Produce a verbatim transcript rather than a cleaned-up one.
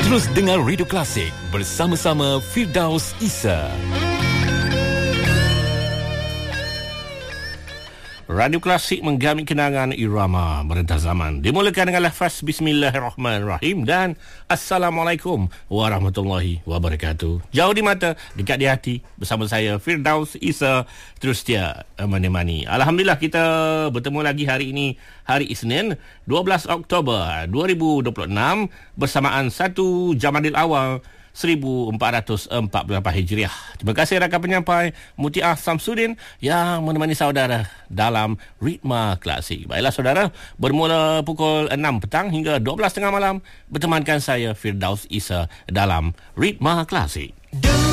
Terus dengar Radio Klasik bersama-sama Firdaus Isa. Radio Klasik menggamit kenangan irama merentas zaman. Dimulakan dengan lafaz Bismillahirrahmanirrahim dan Assalamualaikum warahmatullahi wabarakatuh. Jauh di mata, dekat di hati. Bersama saya Firdaus Isa, terus setia menemani. Alhamdulillah kita bertemu lagi hari ini, hari Isnin dua belas Oktober dua ribu dua puluh enam bersamaan satu Jamadil Awal seribu empat ratus empat puluh lapan Hijriah. Terima kasih rakan penyampai Mutiah Samsudin yang menemani saudara dalam Ritma Klasik. Baiklah saudara, bermula pukul enam petang hingga dua belas tiga puluh malam bertemankan saya Firdaus Isa dalam Ritma Klasik.